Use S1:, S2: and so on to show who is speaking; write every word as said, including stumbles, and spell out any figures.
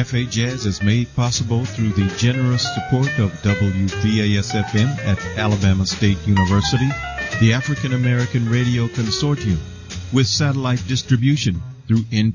S1: Cafe Jazz is made possible through the generous support of W V A S F M at Alabama State University, the African American Radio Consortium, with satellite distribution through N